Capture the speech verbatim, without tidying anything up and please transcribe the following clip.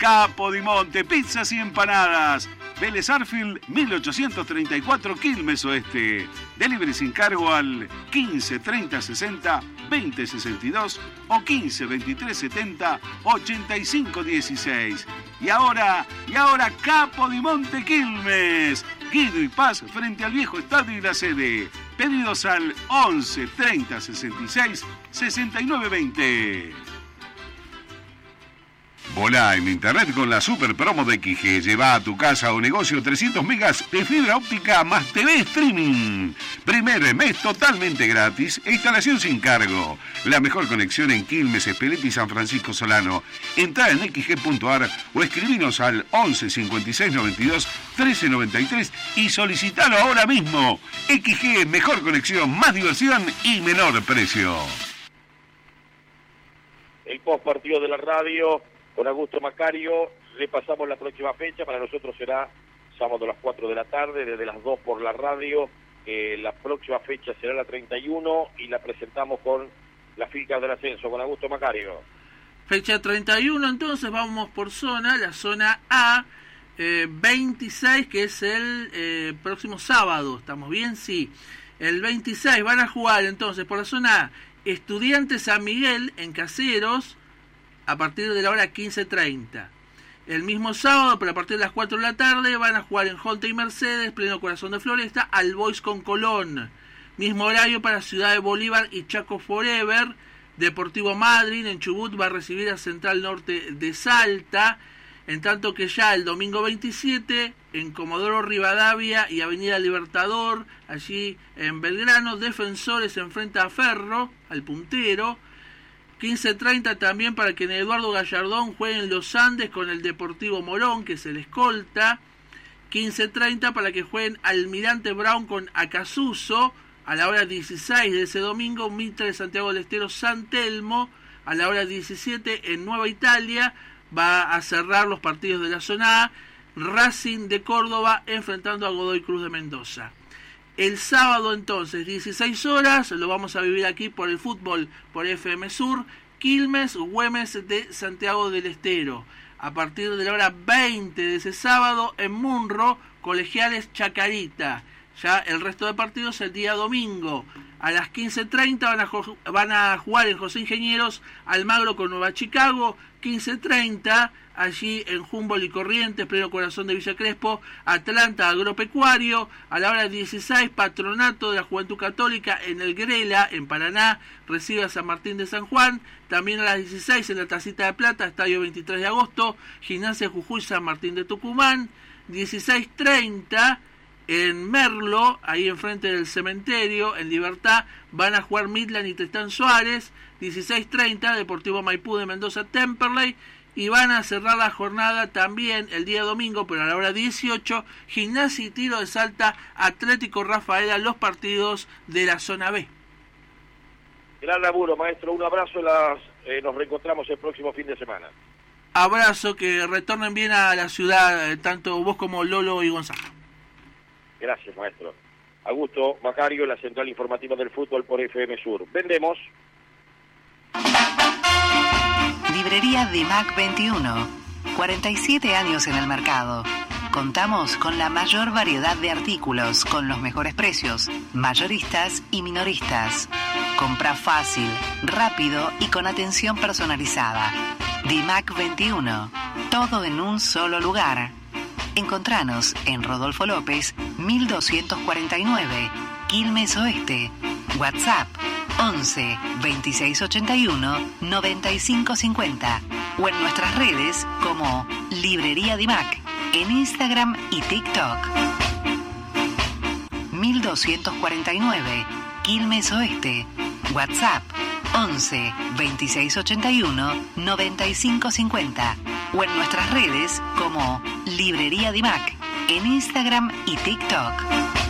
Capodimonte, pizzas y empanadas. Vélez Arfield, mil ochocientos treinta y cuatro, Quilmes Oeste. Delivery sin cargo al quince treinta sesenta veinte sesenta y dos o quince veintitrés setenta ochenta y cinco dieciséis. Y ahora, y ahora Capodimonte Quilmes. Guido y Paz frente al viejo estadio y la sede. Pedidos al once treinta sesenta y seis sesenta y nueve veinte. Volá en internet con la super promo de X G. Lleva a tu casa o negocio trescientos megas de fibra óptica más T V streaming. Primer mes totalmente gratis e instalación sin cargo. La mejor conexión en Quilmes, Espeleta y San Francisco Solano. Entrá en equis ge punto a r o escribinos al once cincuenta y seis noventa y dos trece noventa y tres y solicitalo ahora mismo. X G, mejor conexión, más diversión y menor precio. El post partido de la radio con Augusto Macario. Repasamos la próxima fecha. Para nosotros será sábado a las cuatro de la tarde, desde las dos por la radio. Eh, la próxima fecha será la treinta y uno y la presentamos con las filas del ascenso, con Augusto Macario. Fecha treinta y uno, entonces vamos por zona, la zona A, eh, veintiséis, que es el eh, próximo sábado. ¿Estamos bien? Sí. El veintiséis van a jugar entonces por la zona A Estudiantes San Miguel en Caseros, a partir de la hora quince treinta. El mismo sábado, pero a partir de las cuatro de la tarde, van a jugar en Honte y Mercedes, pleno corazón de Floresta, All Boys con Colón. Mismo horario para Ciudad de Bolívar y Chaco Forever. Deportivo Madryn en Chubut va a recibir a Central Norte de Salta. En tanto que ya el domingo veintisiete, en Comodoro Rivadavia y Avenida Libertador, allí en Belgrano, Defensores se enfrenta a Ferro, al puntero. quince treinta también para que en Eduardo Gallardón jueguen los Andes con el Deportivo Morón, que es el escolta. quince treinta para que jueguen Almirante Brown con Acasuso. A la hora dieciséis de ese domingo, Mitre de Santiago del Estero San Telmo. A la hora diecisiete en Nueva Italia va a cerrar los partidos de la zona A. Racing de Córdoba enfrentando a Godoy Cruz de Mendoza. El sábado entonces, dieciséis horas, lo vamos a vivir aquí por el fútbol, por F M Sur, Quilmes, Güemes de Santiago del Estero. A partir de la hora veinte de ese sábado, en Munro, Colegiales Chacarita. Ya el resto de partidos el día domingo. A las quince treinta van a, van a jugar en José Ingenieros, Almagro con Nueva Chicago. quince treinta, allí en Humboldt y Corrientes, pleno corazón de Villa Crespo, Atlanta Agropecuario. A la hora dieciséis, Patronato de la Juventud Católica en el Grela, en Paraná, recibe a San Martín de San Juan. También a las dieciséis, en la Tacita de Plata, Estadio veintitrés de agosto, Gimnasia Jujuy, San Martín de Tucumán. dieciséis treinta, en Merlo, ahí enfrente del cementerio, en Libertad, van a jugar Midland y Tristán Suárez. dieciséis treinta, Deportivo Maipú de Mendoza Temperley. Y van a cerrar la jornada también el día domingo, pero a la hora dieciocho, Gimnasia y Tiro de Salta, Atlético Rafaela, los partidos de la zona B. Gran laburo, maestro. Un abrazo. Las, eh, nos reencontramos el próximo fin de semana. Abrazo, que retornen bien a la ciudad, eh, tanto vos como Lolo y Gonzalo. Gracias, maestro. Augusto Macario, la central informativa del fútbol por F M Sur. Vendemos. Librería Dimac veintiuno. cuarenta y siete años en el mercado. Contamos con la mayor variedad de artículos, con los mejores precios, mayoristas y minoristas. Compra fácil, rápido y con atención personalizada. Dimac veintiuno. Todo en un solo lugar. Encontranos en Rodolfo López, mil doscientos cuarenta y nueve, Quilmes Oeste. WhatsApp once veintiséis ochenta y uno noventa y cinco cincuenta o en nuestras redes como Librería Dimac en Instagram y TikTok. mil doscientos cuarenta y nueve, Quilmes Oeste. WhatsApp once veintiséis ochenta y uno noventa y cinco cincuenta o en nuestras redes como Librería Dimac en Instagram y TikTok.